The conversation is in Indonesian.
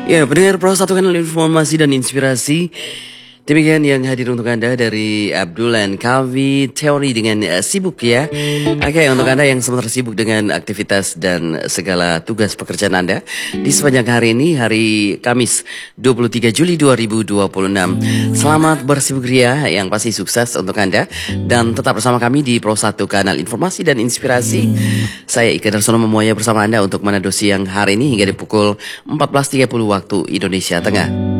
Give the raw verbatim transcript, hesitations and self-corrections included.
Ya, pendengar Pro satu kanal informasi dan inspirasi. Demikian yang hadir untuk Anda dari Abdul dan Kavi Teori dengan uh, sibuk ya. Oke, untuk Anda yang sebentar sibuk dengan aktivitas dan segala tugas pekerjaan Anda di sepanjang hari ini, hari Kamis dua puluh tiga Juli dua ribu dua puluh enam. Selamat bersibuk ria yang pasti sukses untuk Anda. Dan tetap bersama kami di Pro satu kanal informasi dan inspirasi. Saya Ika Darsono Memuaya bersama Anda untuk Manado Siang hari ini hingga di pukul empat belas tiga puluh waktu Indonesia Tengah.